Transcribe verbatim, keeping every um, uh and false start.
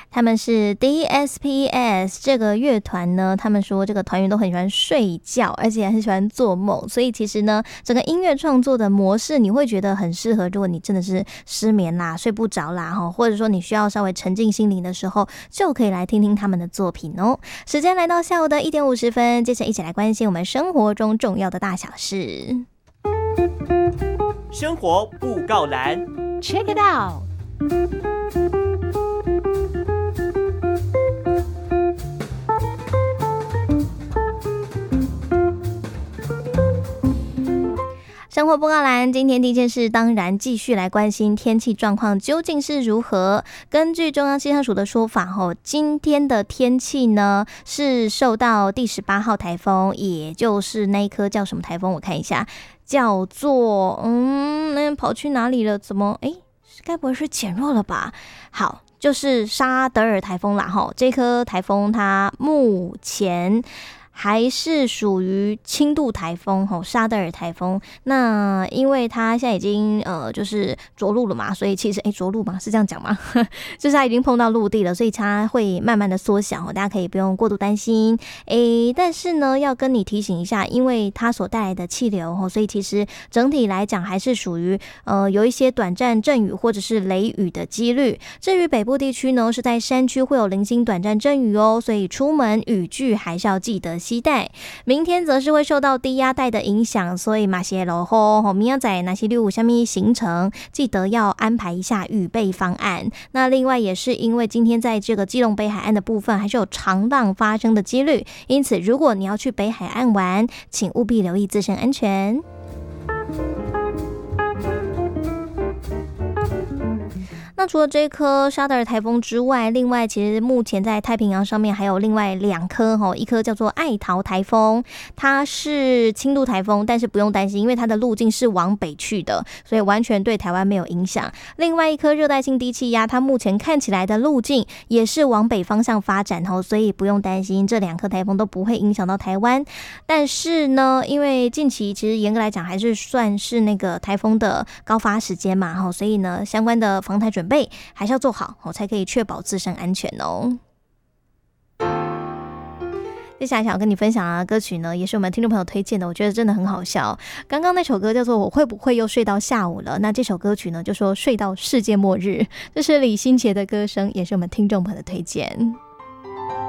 他们是 D S P S 这个乐团呢，他们说这个团员都很喜欢睡觉，而且很喜欢做梦，所以其实呢，整个音乐创作的模式你会觉得很适合，如果你真的是失眠啦、睡不着啦，或者说你需要稍微沉浸心灵的时候，就可以来听听他们的作品哦。时间来到下午的一点五十分，接着一起来关心我们生活中重要的大小事。 生活布告栏 ，Check it out。 生活布告栏，今天第一件事当然继续来关心天气状况究竟是如何。根据中央气象署的说法，今天的天气呢是受到第十八号台风，也就是那一颗叫什么台风？我看一下，叫做嗯，那跑去哪里了？怎么哎，该不会是减弱了吧？好，就是沙德尔台风啦。哈，这颗台风它目前还是属于轻度台风，沙德尔台风。那因为它现在已经呃就是着陆了嘛，所以其实哎着陆嘛是这样讲吗？就是它已经碰到陆地了，所以它会慢慢的缩小，大家可以不用过度担心。哎，但是呢要跟你提醒一下，因为它所带来的气流，所以其实整体来讲还是属于呃有一些短暂阵雨或者是雷雨的几率。至于北部地区呢，是在山区会有零星短暂阵雨哦，所以出门雨具还是要记得期待。明天则是会受到低压带的影响，所以马些落后，明仔载哪些六五下面行程，记得要安排一下预备方案。那另外也是因为今天在这个基隆北海岸的部分还是有长浪发生的几率，因此如果你要去北海岸玩，请务必留意自身安全。那除了这颗沙德尔台风之外，另外其实目前在太平洋上面还有另外两颗，一颗叫做爱桃台风，它是轻度台风，但是不用担心，因为它的路径是往北去的，所以完全对台湾没有影响。另外一颗热带性低气压，它目前看起来的路径也是往北方向发展，所以不用担心，这两颗台风都不会影响到台湾。但是呢，因为近期其实严格来讲还是算是那个台风的高发时间嘛，所以呢相关的防台准备还是要做好，才可以确保自身安全哦。接下来想要跟你分享的歌曲呢，也是我们听众朋友推荐的，我觉得真的很好笑。刚刚那首歌叫做《我会不会又睡到下午了》，那这首歌曲呢就说睡到世界末日，这是李心洁的歌声，也是我们听众朋友的推荐。